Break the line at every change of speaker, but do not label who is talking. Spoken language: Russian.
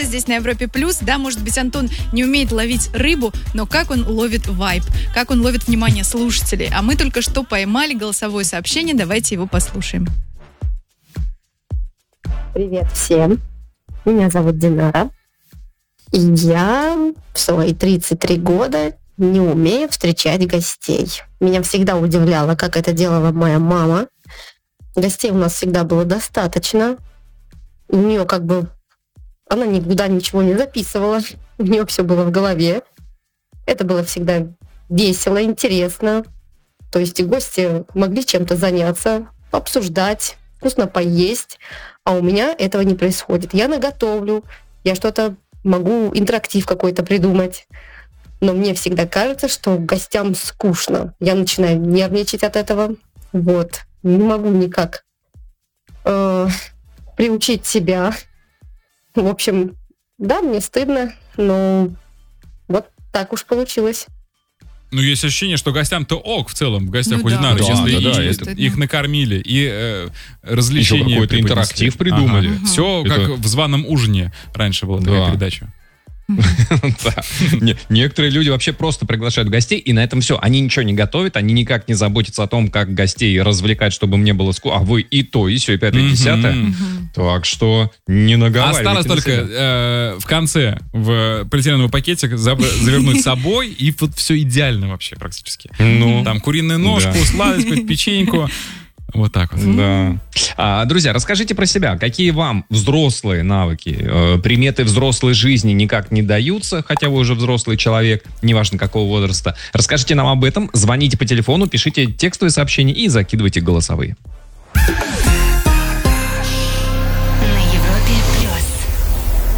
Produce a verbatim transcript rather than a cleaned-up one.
здесь на Европе Плюс. Да, может быть, Антон не умеет ловить рыбу, но как он ловит вайб, как он ловит внимание слушателей. А мы только что поймали голосовое сообщение, давайте его послушаем.
Привет всем, меня зовут Динара, и я в свои тридцать три года не умею встречать гостей. Меня всегда удивляло, как это делала моя мама. Гостей у нас всегда было достаточно. У нее как бы... Она никуда ничего не записывала. У нее все было в голове. Это было всегда весело, интересно. То есть и гости могли чем-то заняться, обсуждать, вкусно поесть. А у меня этого не происходит. Я наготовлю, я что-то могу, интерактив какой-то придумать. Но мне всегда кажется, что гостям скучно. Я начинаю нервничать от этого. Вот. Не могу никак э, приучить себя. В общем, да, мне стыдно, но вот так уж получилось.
Ну, есть ощущение, что гостям-то ок в целом, в гостях
ну,
кулинары,
да,
если
да,
и,
да,
их накормили, и э, развлечения.
Еще какой-то интерактив придумали.
Ага. Все
Это...
как в «Званом ужине» раньше была такая
да.
передача.
Некоторые люди вообще просто приглашают гостей, и на этом все. Они ничего не готовят, они никак не заботятся о том, как гостей развлекать, чтобы мне было скучно. А вы и то, и все, и пятое, и десятое. Так что не наговаривайте.
Осталось только в конце в полиэтиленовый пакетик завернуть с собой, и вот все идеально вообще практически. Там куриную ножку, сладость, какую-то печеньку. Вот так вот.
Да. А, друзья, расскажите про себя. Какие вам взрослые навыки, э, приметы взрослой жизни никак не даются, хотя вы уже взрослый человек, неважно какого возраста. Расскажите нам об этом, звоните по телефону, пишите текстовые сообщения и закидывайте голосовые.